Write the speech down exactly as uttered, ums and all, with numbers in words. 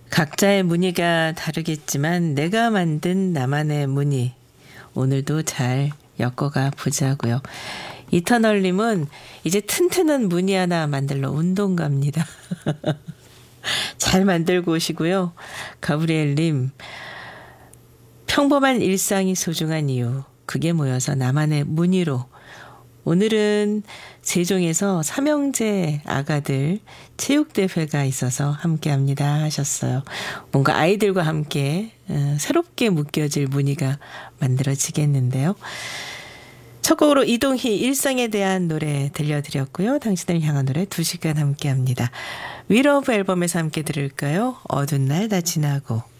각자의 무늬가 다르겠지만 내가 만든 나만의 무늬 오늘도 잘 엮어가 보자고요. 이터널님은 이제 튼튼한 무늬 하나 만들러 운동 갑니다. 잘 만들고 오시고요. 가브리엘님, 평범한 일상이 소중한 이유, 그게 모여서 나만의 무늬로. 오늘은 세종에서 삼형제 아가들 체육대회가 있어서 함께합니다 하셨어요. 뭔가 아이들과 함께 새롭게 묶여질 무늬가 만들어지겠는데요. 첫 곡으로 이동희 일상에 대한 노래 들려드렸고요. 당신을 향한 노래 두 시간 함께합니다. 위러브 앨범에서 함께 들을까요? 어두운 날 다 지나고.